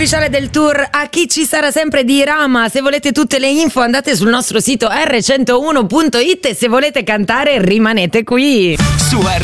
ufficiale del tour A chi ci sarà sempre di Rama. Se volete tutte le info andate sul nostro sito r101.it e se volete cantare rimanete qui. Su